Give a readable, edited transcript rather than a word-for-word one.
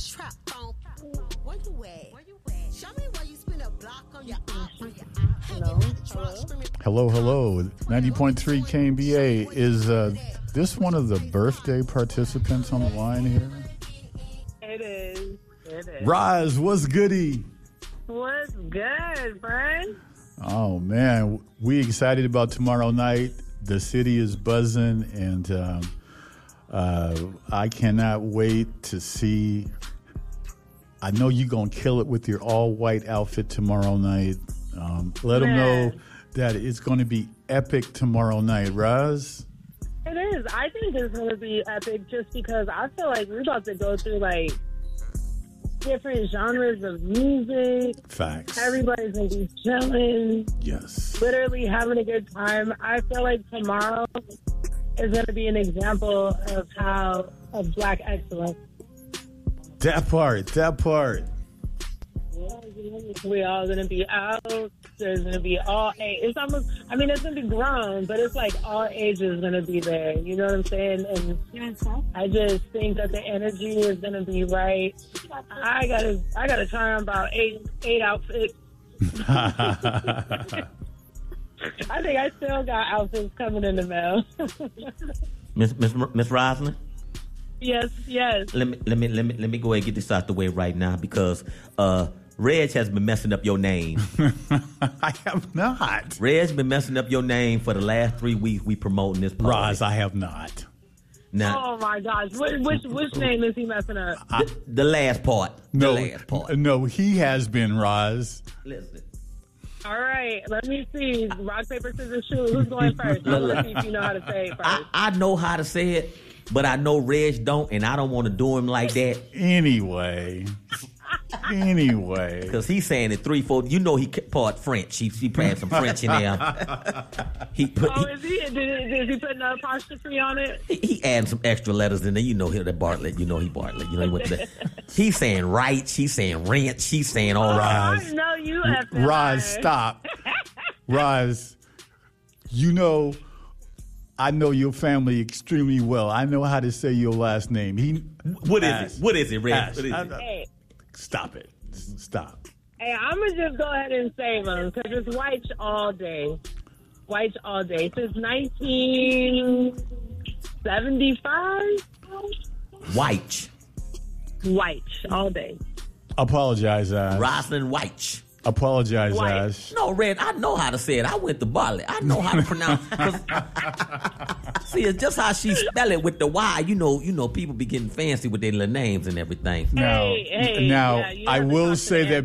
Trap phone. Where you at? Show me where you spin a block on your Hello. 90.3 KMBA. Is this one of the birthday participants on the line here? It is. Roz, what's goody? What's good, friend? Oh, man. We excited about tomorrow night. The city is buzzing, and I cannot wait to see. I know you're going to kill it with your all-white outfit tomorrow night. Let them know that it's going to be epic tomorrow night, Roz. It is. I think it's going to be epic just because I feel like we're about to go through, like, different genres of music. Facts. Everybody's going to be chilling. Yes. Literally having a good time. I feel like tomorrow is going to be an example of Black excellence. That part. We all gonna be out. There's gonna be all age. It's almost. I mean, it's gonna be grown, but it's like all ages gonna be there. You know what I'm saying? And I just think that the energy is gonna be right. I gotta try on about eight outfits. I think I still got outfits coming in the mail. Miss Rosalind? Yes. Let me go ahead and get this out the way right now because Reg has been messing up your name. I have not. Reg's been messing up your name for the last 3 weeks we promoting this party. Roz, I have not. Now, oh my gosh. Which name is he messing up? The last part. No, he has been, Roz. Listen. All right, let me see. Rock, paper, scissors, shoot. Who's going first? Let's see if you know how to say it first. I know how to say it, but I know Reg don't, and I don't want to do him like that. Anyway. Because he's saying it 3-4. You know he part French. He had some French in there. Is he? Did he put an apostrophe on it? He added some extra letters in there. You know he Bartlett. You know he Bartlett. You know he went to that. He's saying right. He's saying wrench. He's saying all right. I know you have Roz, stop. Roz, you know, I know your family extremely well. I know how to say your last name. What is it, Reg? Hey. Stop it. Stop. Hey, I'm going to just go ahead and save him because it's white all day. White all day. Since 1975? White all day. Apologize, Ash. Rosalind White. Apologize, Ash. No, Red, I know how to say it. I went to Bartlett. I know how to pronounce it. See, it's just how she spell it with the Y. You know, people be getting fancy with their little names and everything. Now, I will say that